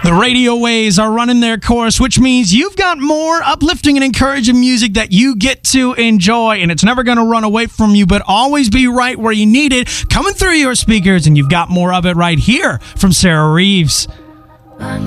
The radio waves are running their course, which means you've got more uplifting and encouraging music that you get to enjoy, and it's never going to run away from you, but always be right where you need it, coming through your speakers, and you've got more of it right here from Sarah Reeves.